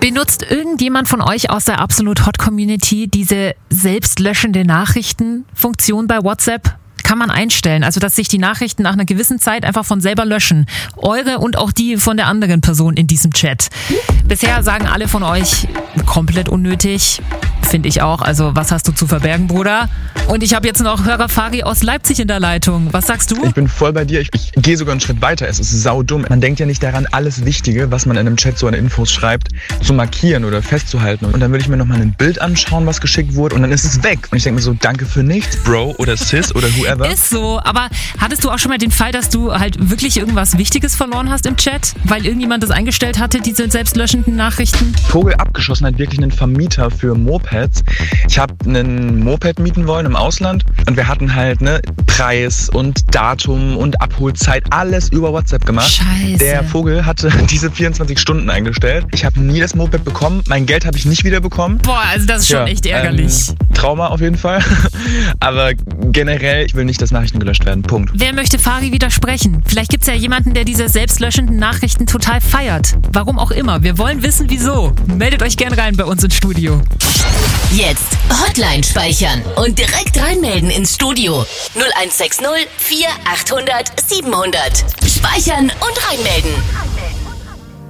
Benutzt irgendjemand von euch aus der Absolut Hot Community diese selbstlöschende Nachrichtenfunktion bei WhatsApp? Kann man einstellen, also dass sich die Nachrichten nach einer gewissen Zeit einfach von selber löschen. Eure und auch die von der anderen Person in diesem Chat. Bisher sagen alle von euch, komplett unnötig. Finde ich auch. Also was hast du zu verbergen, Bruder? Und ich habe jetzt noch Hörer Fari aus Leipzig in der Leitung. Was sagst du? Ich bin voll bei dir. Ich gehe sogar einen Schritt weiter. Es ist saudumm. Man denkt ja nicht daran, alles Wichtige, was man in einem Chat so an Infos schreibt, zu markieren oder festzuhalten. Und dann würde ich mir nochmal ein Bild anschauen, was geschickt wurde. Und dann ist es weg. Und ich denke mir so, danke für nichts, Bro oder Sis oder whoever. Ist so, aber hattest du auch schon mal den Fall, dass du halt wirklich irgendwas Wichtiges verloren hast im Chat, weil irgendjemand das eingestellt hatte, diese selbstlöschenden Nachrichten? Vogel abgeschossen hat wirklich einen Vermieter für Mopeds. Ich habe einen Moped mieten wollen im Ausland und wir hatten halt Preis und Datum und Abholzeit, alles über WhatsApp gemacht. Scheiße. Der Vogel hatte diese 24 Stunden eingestellt. Ich habe nie das Moped bekommen, mein Geld habe ich nicht wieder bekommen. Boah, also das ist schon echt ärgerlich. Trauma auf jeden Fall. Aber generell, ich will nicht, dass Nachrichten gelöscht werden. Punkt. Wer möchte Fari widersprechen? Vielleicht gibt's ja jemanden, der diese selbstlöschenden Nachrichten total feiert. Warum auch immer. Wir wollen wissen, wieso. Meldet euch gern rein bei uns ins Studio. Jetzt Hotline speichern und direkt reinmelden ins Studio. 0160 4800 700. Speichern und reinmelden.